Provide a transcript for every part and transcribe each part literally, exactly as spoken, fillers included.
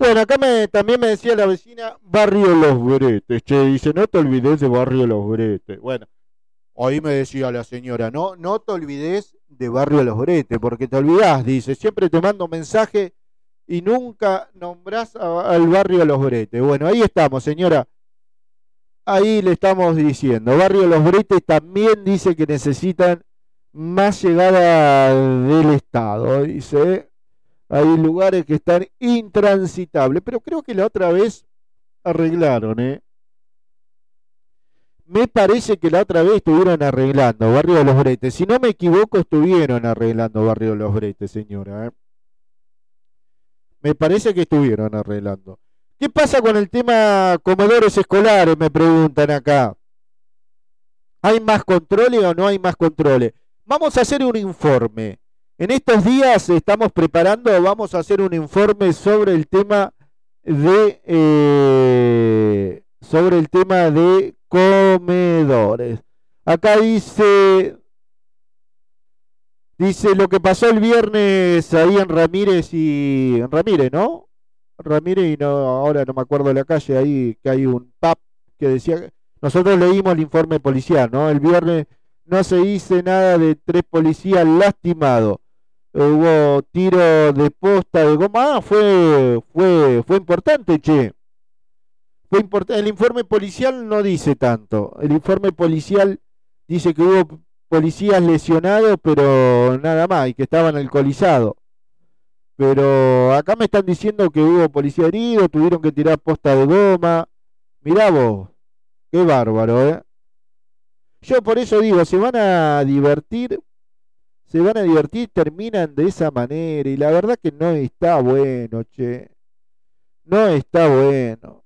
Bueno, acá me, también me decía la vecina Barrio Los Bretes. Che, dice, no te olvides de Barrio Los Bretes. Bueno, ahí me decía la señora, no, no te olvides de Barrio Los Bretes, porque te olvidás, dice, siempre te mando mensaje y nunca nombrás a- al Barrio Los Bretes. Bueno, ahí estamos, señora. Ahí le estamos diciendo. Barrio Los Bretes también dice que necesitan más llegada del Estado. Dice, ¿eh? Hay lugares que están intransitables, pero creo que la otra vez arreglaron, ¿eh? Me parece que la otra vez estuvieron arreglando Barrio de los Bretes. Si no me equivoco, estuvieron arreglando Barrio de los Bretes, señora, ¿eh? Me parece que estuvieron arreglando. ¿Qué pasa con el tema comedores escolares? Me preguntan acá. ¿Hay más controles o no hay más controles? Vamos a hacer un informe. En estos días estamos preparando, vamos a hacer un informe sobre el tema de eh, sobre el tema de comedores. Acá dice dice lo que pasó el viernes ahí en Ramírez y en Ramírez, ¿no? Ramírez y no ahora no me acuerdo de la calle ahí que hay un pub que decía nosotros leímos el informe policial, ¿no? El viernes no se dice nada de tres policías lastimados. Hubo tiro de posta de goma. Ah, fue, fue, fue importante, che. Fue importante. El informe policial no dice tanto. El informe policial dice que hubo policías lesionados, pero nada más, y que estaban alcoholizados. Pero acá me están diciendo que hubo policía herido, tuvieron que tirar posta de goma. Mirá vos, qué bárbaro, ¿eh? Yo por eso digo, se van a divertir se van a divertir, terminan de esa manera y la verdad que no está bueno, che, no está bueno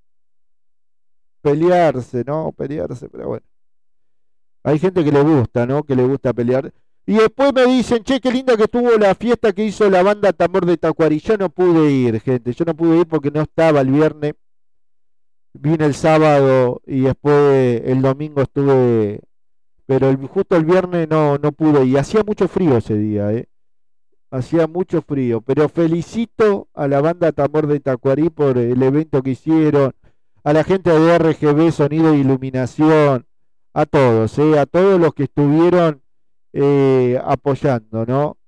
pelearse, ¿no? Pelearse, pero bueno, hay gente que le gusta, ¿no? Que le gusta pelear. Y después me dicen, che, qué linda que estuvo la fiesta que hizo la banda Tambor de Tacuarí. Yo no pude ir, gente, yo no pude ir porque no estaba el viernes, vine el sábado y después el domingo estuve, pero el, justo el viernes no, no pude y hacía mucho frío ese día, ¿eh? Hacía mucho frío, pero felicito a la banda Tambor de Tacuarí por el evento que hicieron, a la gente de R G B, Sonido e Iluminación, a todos, ¿eh? A todos los que estuvieron eh, apoyando, ¿no?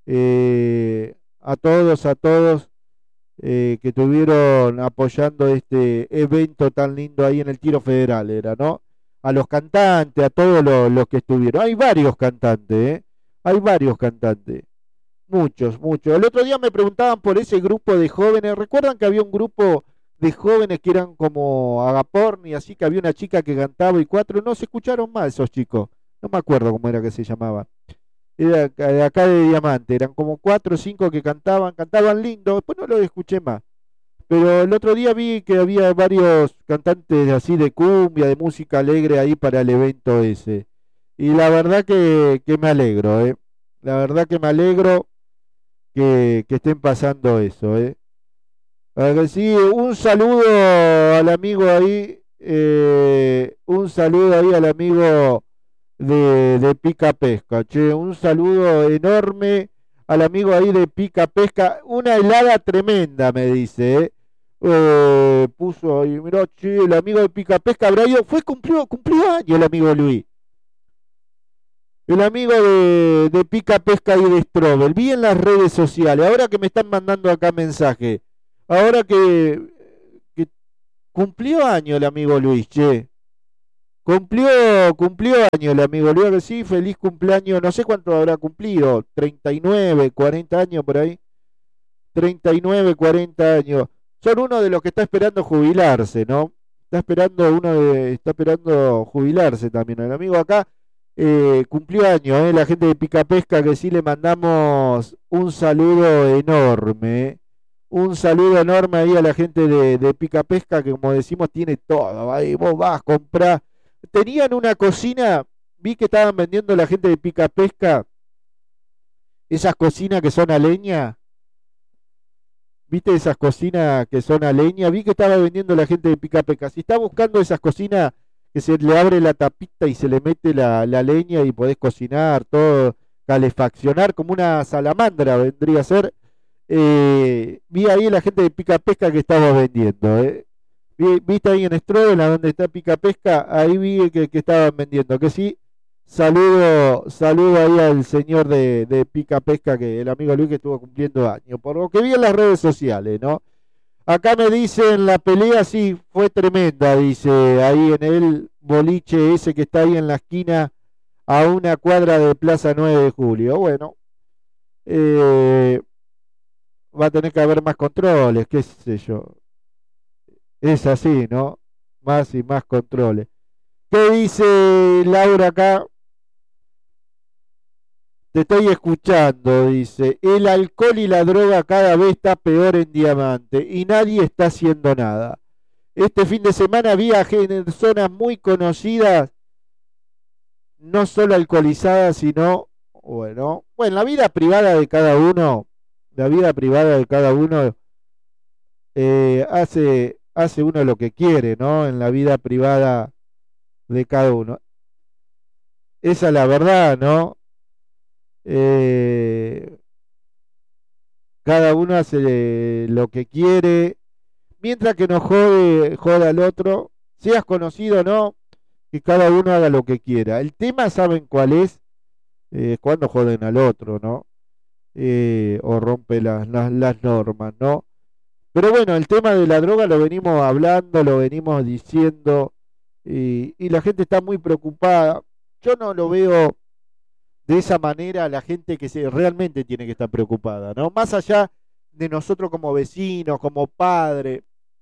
Eh, a todos, a todos eh, que estuvieron apoyando este evento tan lindo ahí en el Tiro Federal, era, ¿no? A los cantantes, a todos los, los que estuvieron. Hay varios cantantes, ¿eh? Hay varios cantantes. Muchos, muchos. El otro día me preguntaban por ese grupo de jóvenes. ¿Recuerdan que había un grupo de jóvenes que eran como Agaporni, así que había una chica que cantaba y cuatro? No se escucharon más esos chicos. No me acuerdo cómo era que se llamaba. Era de acá de Diamante. Eran como cuatro o cinco que cantaban, cantaban lindo. Después no los escuché más. Pero el otro día vi que había varios cantantes así de cumbia, de música alegre ahí para el evento ese. Y la verdad que, que me alegro, ¿eh? La verdad que me alegro que, que estén pasando eso, ¿eh? A ver, sí, un saludo al amigo ahí, eh, un saludo ahí al amigo de, de Pica Pesca, che, un saludo enorme al amigo ahí de Pica Pesca, una helada tremenda, me dice, ¿eh? Eh, puso ahí, mirá, che, el amigo de Pica Pesca, Brayo, fue cumplió, cumplió año el amigo Luis. El amigo de, de Pica Pesca y de Strobel. Vi en las redes sociales, ahora que me están mandando acá mensaje, ahora que, que cumplió año el amigo Luis, che. Cumplió, cumplió año el amigo Luis, que sí, feliz cumpleaños, no sé cuánto habrá cumplido, treinta y nueve, cuarenta años por ahí. treinta y nueve, cuarenta años. Son uno de los que está esperando jubilarse, ¿no? Está esperando uno de, está esperando jubilarse también. El amigo acá eh, cumplió años, ¿eh? La gente de Pica Pesca que sí le mandamos un saludo enorme, ¿eh? Un saludo enorme ahí a la gente de, de Pica Pesca que como decimos tiene todo. Ahí vos vas a comprar. Tenían una cocina, vi que estaban vendiendo la gente de Pica Pesca esas cocinas que son a leña. ¿Viste esas cocinas que son a leña? Vi que estaba vendiendo la gente de Pica Pesca. Si está buscando esas cocinas que se le abre la tapita y se le mete la, la leña y podés cocinar todo, calefaccionar como una salamandra vendría a ser. Eh, vi ahí la gente de Pica Pesca que estaba vendiendo. Eh. Vi, viste ahí en Strovela donde está Pica Pesca, ahí vi que, que estaban vendiendo. Que sí, saludo, saludo ahí al señor de, de Pica Pesca, que el amigo Luis que estuvo cumpliendo años. Por lo que vi en las redes sociales, ¿no? Acá me dicen la pelea sí fue tremenda, dice ahí en el boliche ese que está ahí en la esquina a una cuadra de Plaza nueve de Julio. Bueno, eh, va a tener que haber más controles, qué sé yo. Es así, ¿no? Más y más controles. ¿Qué dice Laura acá? Te estoy escuchando, dice. El alcohol y la droga cada vez está peor en Diamante y nadie está haciendo nada. Este fin de semana viajé en zonas muy conocidas, no solo alcoholizadas, sino, bueno, bueno, la vida privada de cada uno, la vida privada de cada uno eh, hace, hace uno lo que quiere, ¿no? En la vida privada de cada uno. Esa es la verdad, ¿no? Eh, cada uno hace lo que quiere, mientras que no jode, joda al otro, seas conocido o no, que cada uno haga lo que quiera. El tema, ¿saben cuál es? Eh, cuando joden al otro, ¿no? Eh, o rompe las, las, las normas, ¿no? Pero bueno, el tema de la droga lo venimos hablando, lo venimos diciendo, y, y la gente está muy preocupada. Yo no lo veo de esa manera, la gente que se, realmente tiene que estar preocupada, ¿no? Más allá de nosotros como vecinos, como padres.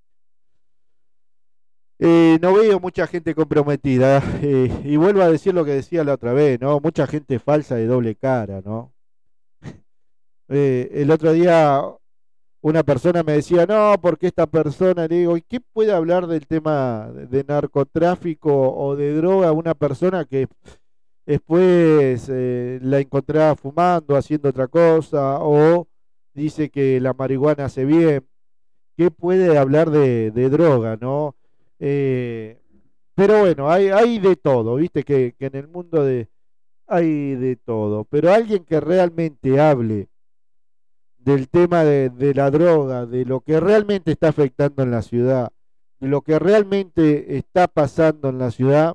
Eh, no veo mucha gente comprometida, eh, y vuelvo a decir lo que decía la otra vez, ¿no? Mucha gente falsa de doble cara, ¿no? Eh, el otro día una persona me decía, no, porque esta persona, le digo, ¿y qué puede hablar del tema de, de narcotráfico o de droga una persona que después eh, la encontraba fumando, haciendo otra cosa, o dice que la marihuana hace bien? ¿Qué puede hablar de, de droga, no? Eh, pero bueno, hay, hay de todo, viste que, que en el mundo de, hay de todo, pero alguien que realmente hable del tema de, de la droga, de lo que realmente está afectando en la ciudad, de lo que realmente está pasando en la ciudad,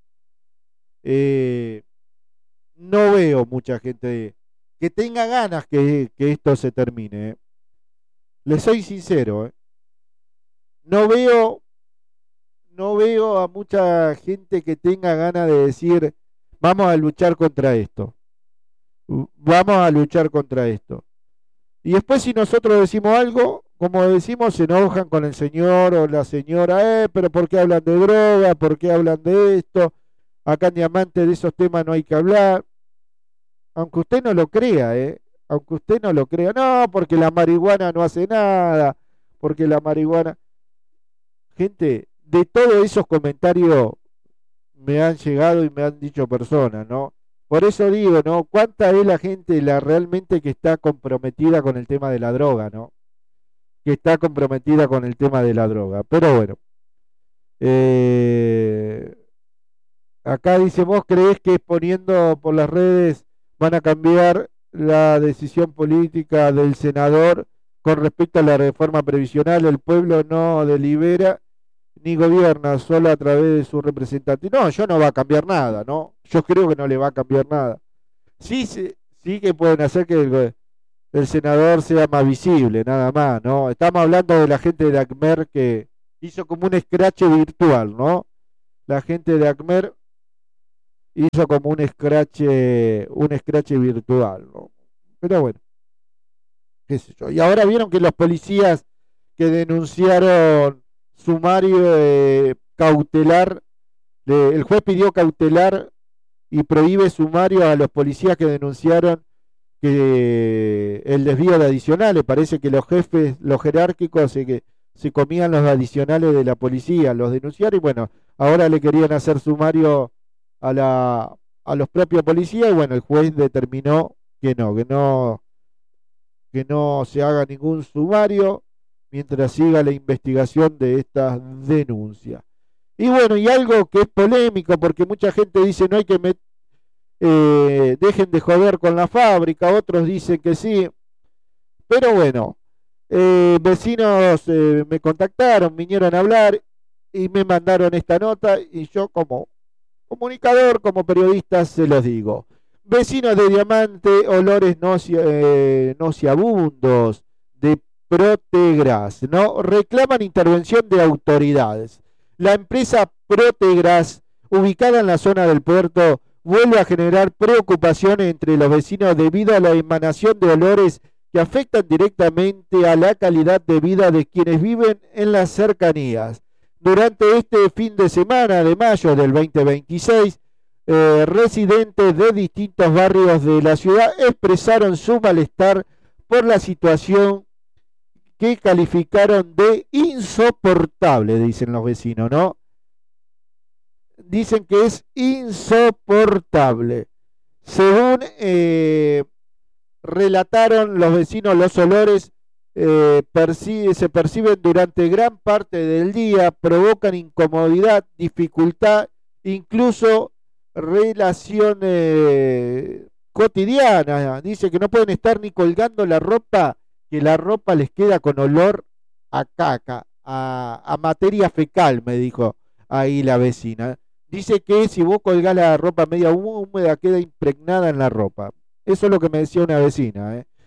eh, no veo mucha gente que tenga ganas que, que esto se termine. ¿Eh? Les soy sincero, ¿eh? no veo no veo a mucha gente que tenga ganas de decir, vamos a luchar contra esto, vamos a luchar contra esto. Y después si nosotros decimos algo, como decimos, se enojan con el señor o la señora, eh, pero ¿por qué hablan de droga? ¿Por qué hablan de esto? Acá en Diamante de esos temas no hay que hablar. Aunque usted no lo crea, ¿eh? Aunque usted no lo crea. No, porque la marihuana no hace nada, porque la marihuana... Gente, de todos esos comentarios me han llegado y me han dicho personas, ¿no? Por eso digo, ¿no? ¿Cuánta es la gente la realmente que está comprometida con el tema de la droga, ¿no? Que está comprometida con el tema de la droga. Pero bueno, eh, acá dice, ¿vos creés que poniendo por las redes van a cambiar la decisión política del senador con respecto a la reforma previsional? El pueblo no delibera ni gobierna, solo a través de su representante. No, yo no va a cambiar nada, ¿no? Yo creo que no le va a cambiar nada. Sí, sí, sí que pueden hacer que el, el senador sea más visible, nada más, ¿no? Estamos hablando de la gente de ACMER que hizo como un scratch virtual, ¿no? La gente de ACMER hizo como un scratch, un scratch virtual, ¿no? Pero bueno, qué sé yo. Y ahora vieron que los policías que denunciaron sumario eh, cautelar, eh, el juez pidió cautelar y prohíbe sumario a los policías que denunciaron que el desvío de adicionales. Parece que los jefes, los jerárquicos se, que, se comían los adicionales de la policía, los denunciaron y bueno, ahora le querían hacer sumario a, la, a los propios policías y bueno, el juez determinó que no, que no, que no se haga ningún sumario mientras siga la investigación de estas denuncias. Y bueno, y algo que es polémico, porque mucha gente dice no hay que met eh, dejen de joder con la fábrica, otros dicen que sí, Pero bueno, eh, vecinos eh, me contactaron, vinieron a hablar y me mandaron esta nota y yo como comunicador, como periodista, se los digo. Vecinos de Diamante, olores nausia- eh, nauseabundos de Protegras, ¿no? Reclaman intervención de autoridades. La empresa Protegras, ubicada en la zona del puerto, vuelve a generar preocupaciones entre los vecinos debido a la emanación de olores que afectan directamente a la calidad de vida de quienes viven en las cercanías. Durante este fin de semana de mayo del dos mil veintiséis, eh, residentes de distintos barrios de la ciudad expresaron su malestar por la situación que calificaron de insoportable, dicen los vecinos, ¿no? Dicen que es insoportable. Según eh, relataron los vecinos, los olores eh, perci se perciben durante gran parte del día, provocan incomodidad, dificultad, incluso relaciones cotidianas. Dice que no pueden estar ni colgando la ropa, que la ropa les queda con olor a caca, a, a materia fecal, me dijo ahí la vecina. Dice que si vos colgás la ropa media húmeda, queda impregnada en la ropa. Eso es lo que me decía una vecina, ¿eh?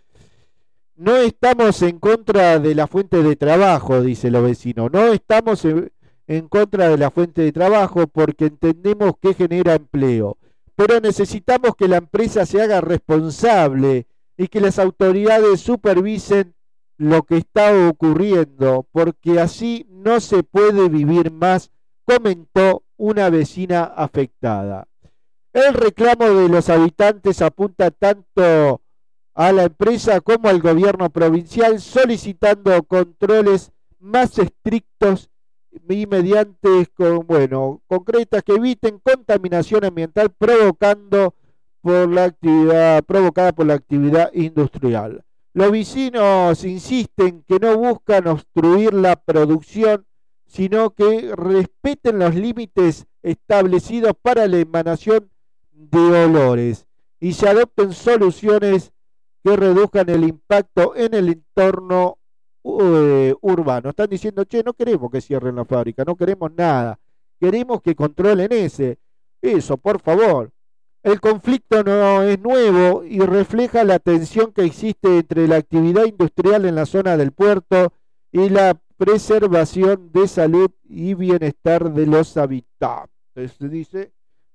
No estamos en contra de la fuente de trabajo, dice los vecinos. No estamos en, en contra de la fuente de trabajo porque entendemos que genera empleo. Pero necesitamos que la empresa se haga responsable y que las autoridades supervisen lo que está ocurriendo, porque así no se puede vivir más, comentó una vecina afectada. El reclamo de los habitantes apunta tanto a la empresa como al gobierno provincial, solicitando controles más estrictos y mediante con, bueno, concretas que eviten contaminación ambiental provocando por la actividad provocada por la actividad industrial. Los vecinos insisten que no buscan obstruir la producción, sino que respeten los límites establecidos para la emanación de olores y se adopten soluciones que reduzcan el impacto en el entorno uh, urbano. Están diciendo, che, no queremos que cierren la fábrica, no queremos nada, queremos que controlen ese, eso, por favor. El conflicto no es nuevo y refleja la tensión que existe entre la actividad industrial en la zona del puerto y la preservación de salud y bienestar de los habitantes. Dice,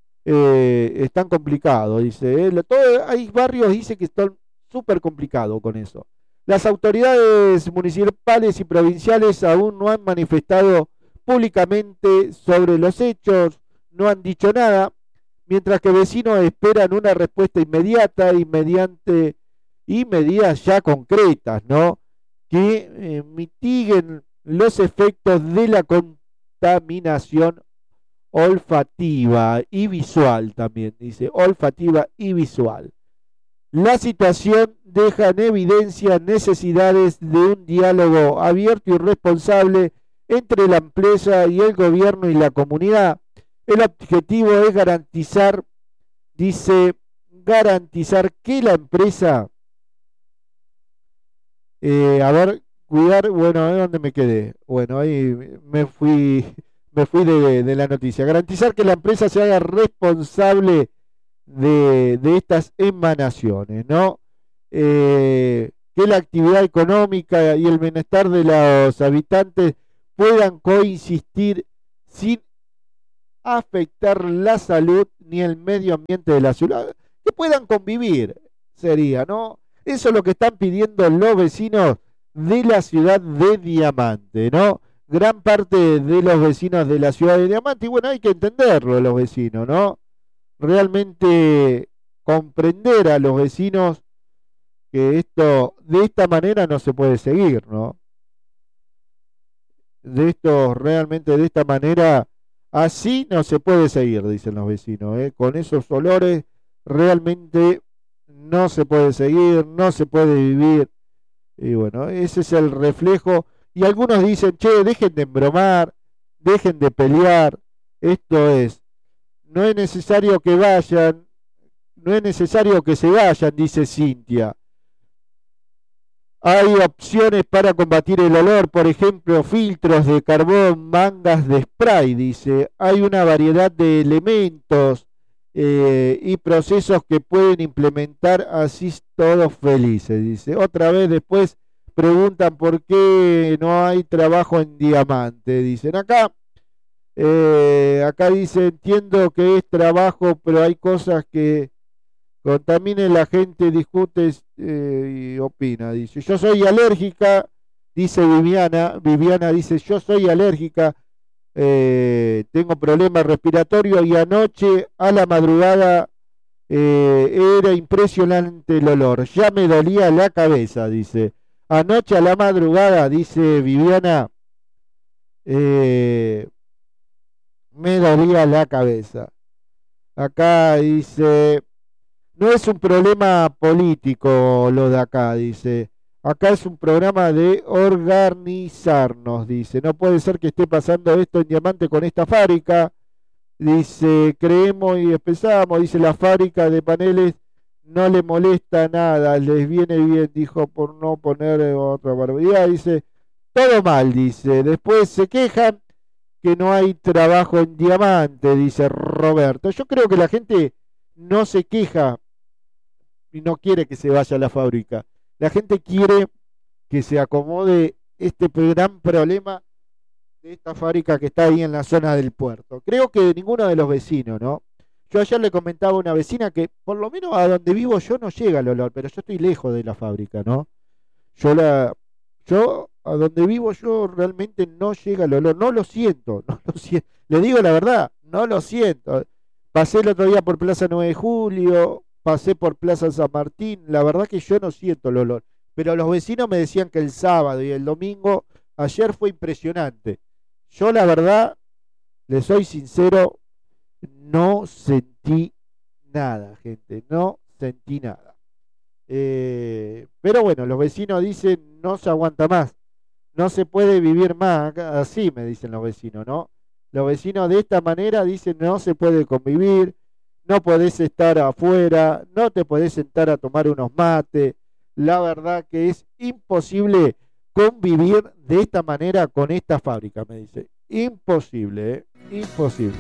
eh, es tan complicado, dice. Eh, todo, hay barrios, dice, que están súper complicados con eso. Las autoridades municipales y provinciales aún no han manifestado públicamente sobre los hechos, no han dicho nada, mientras que vecinos esperan una respuesta inmediata y mediante y medidas ya concretas, ¿no? Que eh, mitiguen los efectos de la contaminación olfativa y visual también, dice, olfativa y visual. La situación deja en evidencia necesidades de un diálogo abierto y responsable entre la empresa y el gobierno y la comunidad. El objetivo es garantizar, dice, garantizar que la empresa, eh, a ver, cuidar, bueno, a ver dónde me quedé. Bueno, ahí me fui, me fui de, de la noticia. Garantizar que la empresa se haga responsable de, de estas emanaciones, ¿no? Eh, que la actividad económica y el bienestar de los habitantes puedan coexistir sin afectar la salud ni el medio ambiente de la ciudad, que puedan convivir, sería, ¿no? Eso es lo que están pidiendo los vecinos de la ciudad de Diamante, ¿no? Gran parte de los vecinos de la ciudad de Diamante, y bueno, hay que entenderlo los vecinos, ¿no? Realmente comprender a los vecinos que esto, de esta manera no se puede seguir, ¿no? De esto, realmente de esta manera, así no se puede seguir, dicen los vecinos, ¿eh? Con esos olores realmente no se puede seguir, no se puede vivir. Y bueno, ese es el reflejo. Y algunos dicen, che, dejen de embromar, dejen de pelear. Esto es, no es necesario que vayan, no es necesario que se vayan, dice Cintia. Hay opciones para combatir el olor, por ejemplo, filtros de carbón, mangas de spray, dice. Hay una variedad de elementos eh, y procesos que pueden implementar, así todos felices, dice. Otra vez después preguntan por qué no hay trabajo en diamante, dicen acá. Eh, acá dice, entiendo que es trabajo, pero hay cosas que contaminen la gente, discute eh, y opina, dice. Yo soy alérgica, dice Viviana. Viviana dice, yo soy alérgica, eh, tengo problemas respiratorios y anoche a la madrugada eh, era impresionante el olor. Ya me dolía la cabeza, dice. Anoche a la madrugada, dice Viviana, eh, me dolía la cabeza. Acá dice, no es un problema político lo de acá, dice. Acá es un programa de organizarnos, dice. No puede ser que esté pasando esto en Diamante con esta fábrica. Dice, creemos y empezamos, dice, la fábrica de paneles no le molesta nada, les viene bien, dijo, por no poner otra barbaridad. Dice, todo mal, dice. Después se quejan que no hay trabajo en Diamante, dice Roberto. Yo creo que la gente no se queja y no quiere que se vaya a la fábrica. La gente quiere que se acomode este gran problema de esta fábrica que está ahí en la zona del puerto. Creo que ninguno de los vecinos, ¿no? Yo ayer le comentaba a una vecina que por lo menos a donde vivo yo no llega el olor, pero yo estoy lejos de la fábrica, ¿no? Yo la, yo a donde vivo yo realmente no llega el olor, no lo siento, no lo siento. Le digo la verdad, no lo siento. Pasé el otro día por Plaza nueve de Julio, pasé por Plaza San Martín, la verdad que yo no siento el olor. Pero los vecinos me decían que el sábado y el domingo, ayer fue impresionante. Yo la verdad, le soy sincero, no sentí nada, gente, no sentí nada. Eh, pero bueno, los vecinos dicen, no se aguanta más, no se puede vivir más, así me dicen los vecinos, ¿no? Los vecinos de esta manera dicen, no se puede convivir, no podés estar afuera, no te podés sentar a tomar unos mates. La verdad que es imposible convivir de esta manera con esta fábrica, me dice. Imposible, ¿eh? Imposible.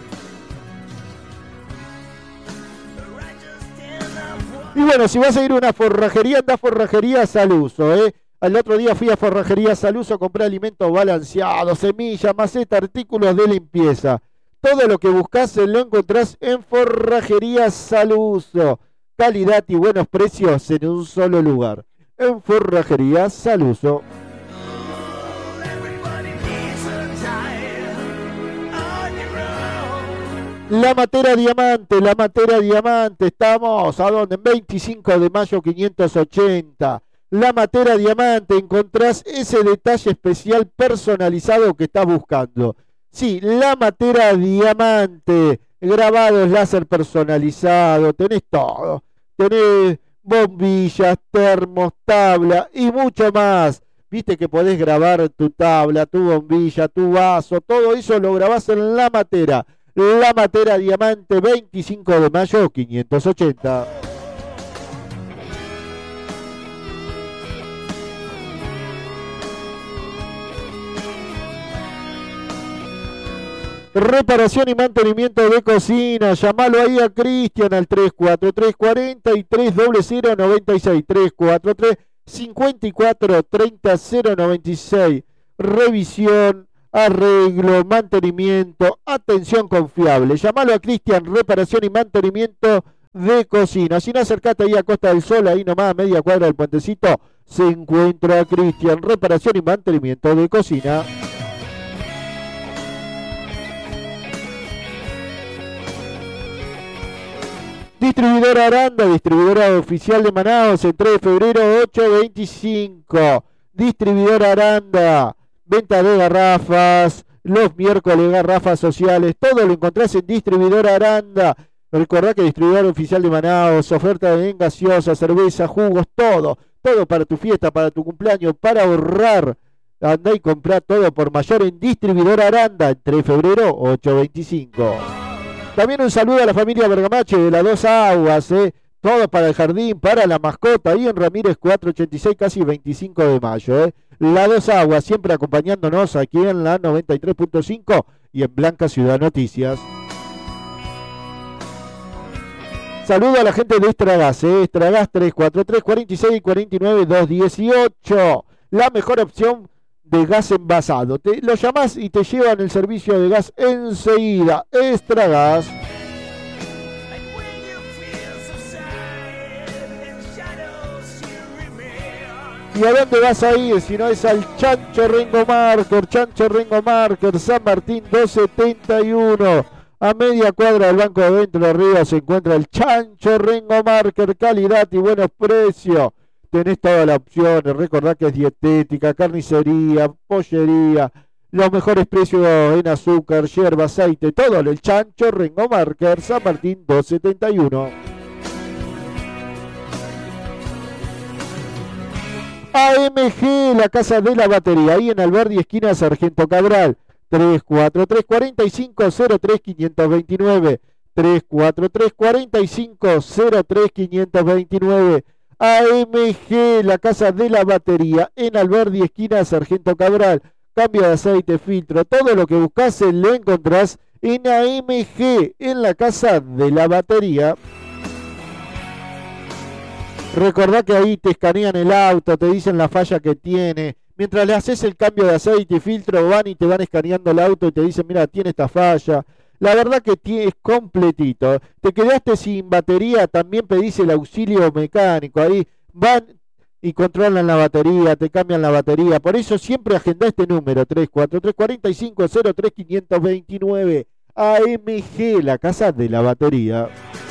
Y bueno, si vas a ir a una forrajería, anda a Forrajería Saluso, ¿eh? Al otro día fui a Forrajería Saluso a comprar alimentos balanceados, semillas, maceta, artículos de limpieza. Todo lo que buscas lo encontrás en Forrajería Saluso. Calidad y buenos precios en un solo lugar. En Forrajería Saluso. La Matera Diamante, la Matera Diamante, estamos a donde en veinticinco de mayo quinientos ochenta. La Matera Diamante, encontrás ese detalle especial personalizado que estás buscando. Sí, la Matera Diamante, grabados láser personalizado, tenés todo. Tenés bombillas, termos, tabla y mucho más. Viste que podés grabar tu tabla, tu bombilla, tu vaso, todo eso lo grabás en La Matera. La Matera Diamante, veinticinco de mayo quinientos ochenta. Reparación y mantenimiento de cocina. Llamalo ahí a Cristian al tres cuatro tres cuarenta y tres cero cero noventa y seis. tres cuatro tres cincuenta y cuatro treinta cero noventa y seis. Revisión, arreglo, mantenimiento, atención confiable. Llamalo a Cristian, reparación y mantenimiento de cocina. Si no, acercate ahí a Costa del Sol, ahí nomás a media cuadra del puentecito, se encuentra Cristian, reparación y mantenimiento de cocina. Distribuidora Aranda, distribuidora oficial de Manaos, en tres de febrero ocho veinticinco. Distribuidora Aranda, venta de garrafas, los miércoles garrafas sociales, todo lo encontrás en Distribuidora Aranda. Recordá que distribuidor oficial de Manaos, oferta de gaseosa, cerveza, jugos, todo, todo para tu fiesta, para tu cumpleaños, para ahorrar. Andá y comprá todo por mayor en Distribuidora Aranda, en tres de febrero ocho veinticinco. También un saludo a la familia Bergamache de las Dos Aguas, ¿eh? todo para el jardín, para la mascota, ahí en Ramírez cuatrocientos ochenta y seis, casi veinticinco de mayo. ¿eh? La Dos Aguas, siempre acompañándonos aquí en la noventa y tres punto cinco y en Blanca Ciudad Noticias. Saludo a la gente de Estragas, ¿eh? Estragas tres cuatro tres, cuatro seis, cuatro nueve, dos dieciocho. La mejor opción de gas envasado. Te lo llamás y te llevan el servicio de gas enseguida. Estragas. ¿Y a dónde vas a ir? Si no es al Chancho Rengo Marker, Chancho Rengo Marker, San Martín doscientos setenta y uno. A media cuadra del Banco de Entre Ríos se encuentra el Chancho Rengo Marker, calidad y buenos precios. Tenés todas las opciones, recordá que es dietética, carnicería, pollería, los mejores precios en azúcar, yerba, aceite, todo el Chancho Rengo Marker, San Martín doscientos setenta y uno. A M G, la casa de la batería, ahí en Alberdi, esquina Sargento Cabral, tres cuatro tres, cuatro cinco, cero tres, cinco dos nueve, tres cuatro tres, cuatro cinco, cero tres, cinco dos nueve. A M G, la casa de la batería, en Alberdi, esquina Sargento Cabral, cambio de aceite, filtro, todo lo que buscas lo encontrás en A M G, en la casa de la batería. Recordá que ahí te escanean el auto, te dicen la falla que tiene. Mientras le haces el cambio de aceite y filtro, van y te van escaneando el auto y te dicen, mira, tiene esta falla. La verdad que es completito. Te quedaste sin batería, también pedís el auxilio mecánico. Ahí van y controlan la batería, te cambian la batería. Por eso siempre agendá este número, tres cuatro tres, cuatro cinco, cero tres, cinco dos nueve. A M G, la casa de la batería.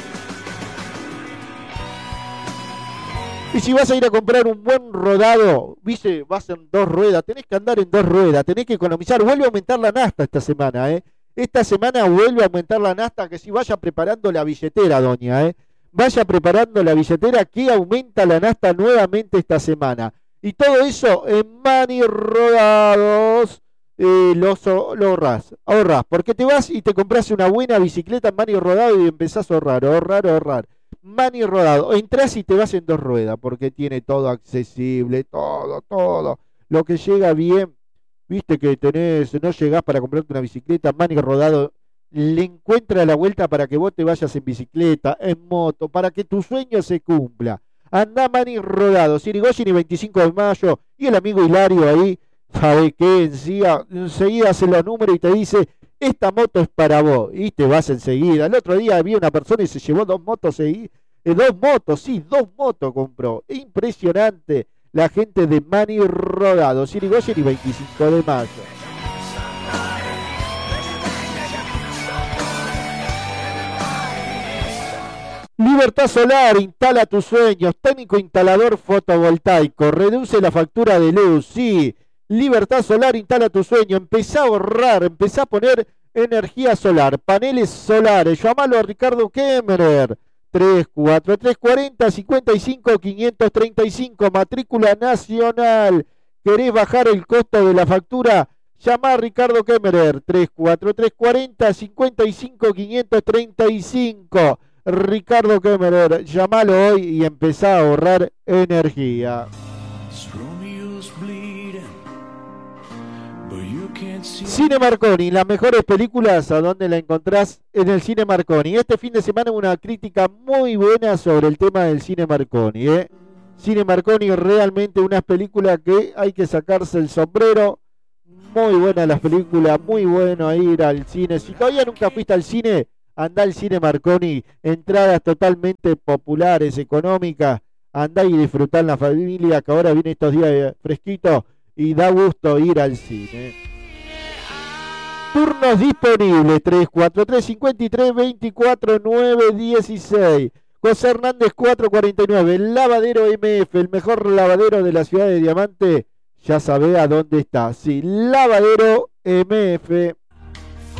Y si vas a ir a comprar un buen rodado, viste, vas en dos ruedas, tenés que andar en dos ruedas, tenés que economizar. Vuelve a aumentar la nafta esta semana, ¿eh? Esta semana vuelve a aumentar la nafta, que si vaya preparando la billetera, doña, ¿eh? Vaya preparando la billetera que aumenta la nafta nuevamente esta semana. Y todo eso en Mani Rodados, eh, los, lo ahorrás, ahorrás, porque te vas y te compras una buena bicicleta en Mani Rodado y empezás a ahorrar, ahorrar, ahorrar. Mani Rodado, entras y te vas en dos ruedas, porque tiene todo accesible, todo, todo. Lo que llega bien, viste que tenés, no llegás para comprarte una bicicleta, Mani Rodado le encuentra la vuelta para que vos te vayas en bicicleta, en moto, para que tu sueño se cumpla. Andá Mani Rodado, Sirigoyen y veinticinco de mayo, y el amigo Hilario ahí, sabe que enseguida, enseguida hace los números y te dice, esta moto es para vos, y te vas enseguida. El otro día había una persona y se llevó dos motos, eh, dos motos, sí, dos motos compró. Impresionante, la gente de Mani Rodado, Sirigoyen y veinticinco de mayo. Libertad Solar, instala tus sueños, técnico instalador fotovoltaico, reduce la factura de luz, sí. Libertad Solar, instala tu sueño, empezá a ahorrar, empezá a poner energía solar, paneles solares, llámalo a Ricardo Kemmerer, tres cuatro tres, cuarenta, cincuenta y cinco, quinientos treinta y cinco, matrícula nacional. ¿Querés bajar el costo de la factura? Llama a Ricardo Kemmerer, tres cuatro tres, cuarenta, cincuenta y cinco, quinientos treinta y cinco. Ricardo Kemmerer, llamalo hoy y empezá a ahorrar energía. Cine Marconi, las mejores películas, ¿a dónde la encontrás? En el Cine Marconi. Este fin de semana una crítica muy buena sobre el tema del Cine Marconi, ¿eh? Cine Marconi, realmente unas películas que hay que sacarse el sombrero. Muy buenas las películas, muy bueno ir al cine. Si todavía nunca fuiste al cine, andá al Cine Marconi. Entradas totalmente populares, económicas. Andá y disfrutá en la familia, que ahora viene estos días fresquitos y da gusto ir al cine. Turnos disponibles, tres cuatro tres, cincuenta y tres, veinticuatro, nueve dieciséis. José Hernández cuatrocientos cuarenta y nueve, el lavadero M F, el mejor lavadero de la ciudad de Diamante. Ya sabe a dónde está. Sí, lavadero M F.